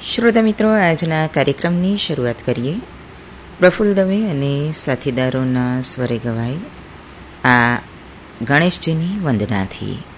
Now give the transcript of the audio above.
શ્રોતા મિત્રો, આજના કાર્યક્રમની શરૂઆત કરીએ. પ્રફુલ્લ દવે અને સાથીદારોના સ્વરે ગવાય આ ગણેશજીની વંદનાથી.